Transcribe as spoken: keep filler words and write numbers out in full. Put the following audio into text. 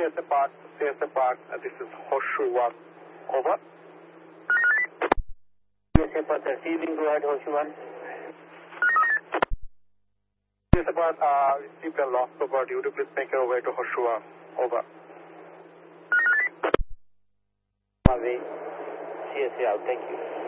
C S A Park, C S A Park, uh, this is Horseshoe one. Over. C S A Park receiving, go ahead, Horseshoe one. C S A Park, uh, received a lost property. Would you please make your way to Horseshoe one? Over. Away. C S A out, thank you.